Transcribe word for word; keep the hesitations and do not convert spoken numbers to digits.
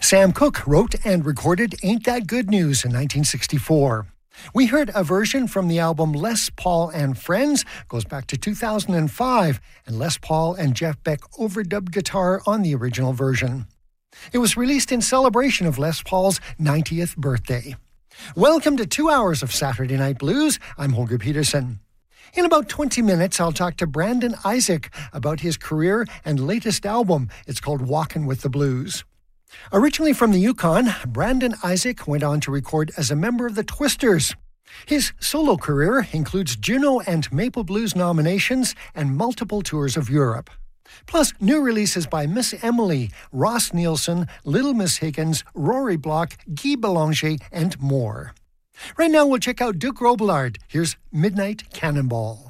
Sam Cooke wrote and recorded Ain't That Good News in nineteen sixty-four. We heard a version from the album Les Paul and Friends, goes back to two thousand five, and Les Paul and Jeff Beck overdubbed guitar on the original version. It was released in celebration of Les Paul's ninetieth birthday. Welcome to two hours of Saturday Night Blues. I'm Holger Peterson. In about twenty minutes, I'll talk to Brandon Isaac about his career and latest album. It's called Walkin' with the Blues. Originally from the Yukon, Brandon Isaac went on to record as a member of the Twisters. His solo career includes Juno and Maple Blues nominations and multiple tours of Europe. Plus, new releases by Miss Emily, Ross Nielsen, Little Miss Higgins, Rory Block, Guy Belanger, and more. Right now, we'll check out Duke Robillard. Here's Midnight Cannonball.